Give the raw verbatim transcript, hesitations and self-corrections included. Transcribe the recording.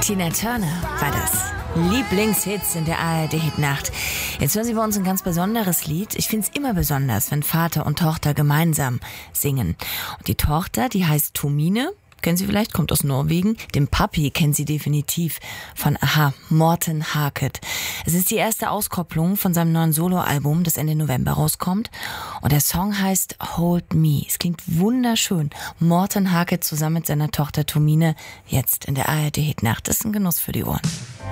Tina Turner war das. Lieblingshits in der A R D-Hitnacht. Jetzt hören Sie bei uns ein ganz besonderes Lied. Ich finde es immer besonders, wenn Vater und Tochter gemeinsam singen. Und die Tochter, die heißt Tomine. Kennen Sie vielleicht, kommt aus Norwegen. Den Papi kennen Sie definitiv von Aha, Morten Harket. Es ist die erste Auskopplung von seinem neuen Soloalbum, das Ende November rauskommt. Und der Song heißt Hold Me. Es klingt wunderschön. Morten Harket zusammen mit seiner Tochter Tomine, jetzt in der A R D-Hitnacht. Das ist ein Genuss für die Ohren.